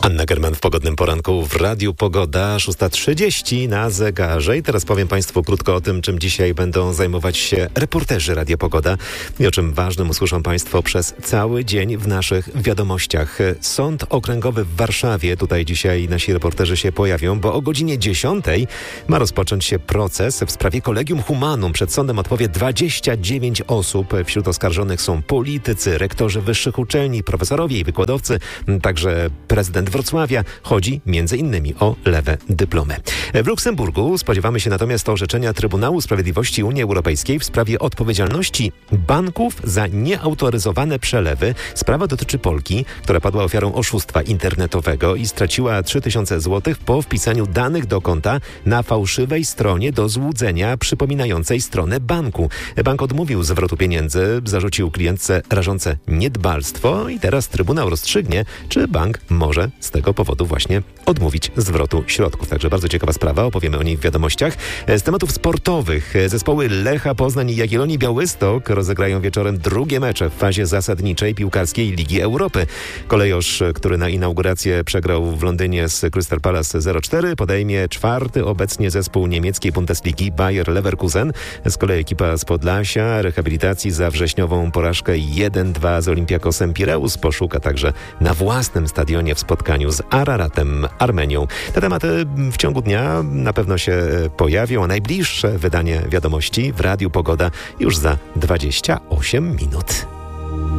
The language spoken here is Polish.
Anna German w Pogodnym Poranku w Radiu Pogoda, 6:30 na zegarze. I teraz powiem Państwu krótko o tym, czym dzisiaj będą zajmować się reporterzy Radia Pogoda i o czym ważnym usłyszą Państwo przez cały dzień w naszych wiadomościach. Sąd Okręgowy w Warszawie, tutaj dzisiaj nasi reporterzy się pojawią, bo o godzinie 10 ma rozpocząć się proces w sprawie Collegium Humanum. Przed sądem odpowie 29 osób. Wśród oskarżonych są politycy, rektorzy wyższych uczelni, profesorowie i wykładowcy, także prezydent Wrocławia. Chodzi m.in. o lewe dyplomy. W Luksemburgu spodziewamy się natomiast orzeczenia Trybunału Sprawiedliwości Unii Europejskiej w sprawie odpowiedzialności banków za nieautoryzowane przelewy. Sprawa dotyczy Polki, która padła ofiarą oszustwa internetowego i straciła 3000 zł po wpisaniu danych do konta na fałszywej stronie do złudzenia przypominającej stronę banku. Bank odmówił zwrotu pieniędzy, zarzucił klientce rażące niedbalstwo i teraz Trybunał rozstrzygnie, czy bank może z tego powodu właśnie odmówić zwrotu środków. Także bardzo ciekawa sprawa, opowiemy o niej w wiadomościach. Z tematów sportowych zespoły Lecha Poznań i Jagiellonii Białystok rozegrają wieczorem drugie mecze w fazie zasadniczej piłkarskiej Ligi Europy. Kolejorz, który na inaugurację przegrał w Londynie z Crystal Palace 0-4, podejmie czwarty obecnie zespół niemieckiej Bundesligi Bayer Leverkusen. Z kolei ekipa z Podlasia rehabilitacji za wrześniową porażkę 1-2 z Olympiakosem Pireus poszuka także na własnym stadionie w spotkaniu z Araratem Armenią. Te tematy w ciągu dnia na pewno się pojawią, a najbliższe wydanie wiadomości w Radiu Pogoda już za 28 minut.